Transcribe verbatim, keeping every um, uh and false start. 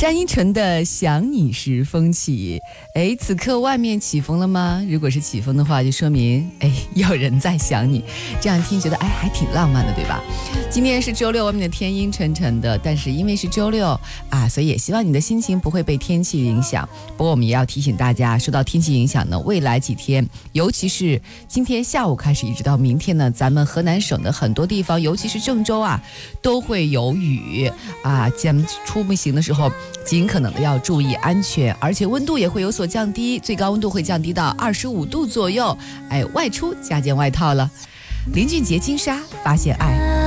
山阴城的想你时风起，哎，此刻外面起风了吗？如果是起风的话，就说明哎有人在想你。这样听觉得哎还挺浪漫的，对吧？今天是周六，外面的天阴沉沉的，但是因为是周六啊，所以也希望你的心情不会被天气影响。不过我们也要提醒大家，受到天气影响呢，未来几天，尤其是今天下午开始一直到明天呢，咱们河南省的很多地方，尤其是郑州啊，都会有雨啊。咱们出门行的时候，尽可能的要注意安全，而且温度也会有所降低，最高温度会降低到二十五度左右。哎，外出加件外套了。林俊杰金沙发现爱。